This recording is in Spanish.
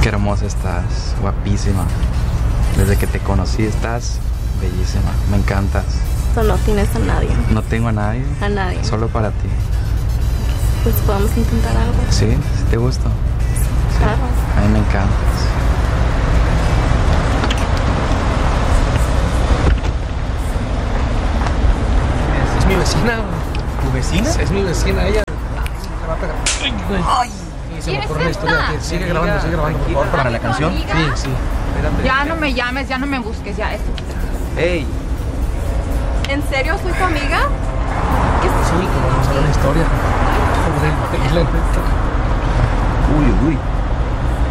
Qué hermosa estás, guapísima. Desde que te conocí estás bellísima, me encantas. Tú no tienes a nadie. No tengo a nadie. A nadie. Solo para ti. Pues podemos intentar algo. ¿Sí? ¿Sí te gusto? Sí. Claro. A mí me encantas. Es mi vecina. ¿Tu vecina? Es mi vecina, ella. Le va a pegar. ¡Ay! Sí, se me ocurre una historia. Sigue grabando, por favor. ¿Para la canción? Sí, sí. Espérate. Ya no me llames, ya no me busques, ya esto. ¡Ey! ¿En serio soy tu amiga? Sí, que vamos a ver una historia. Uy, Uy, uy.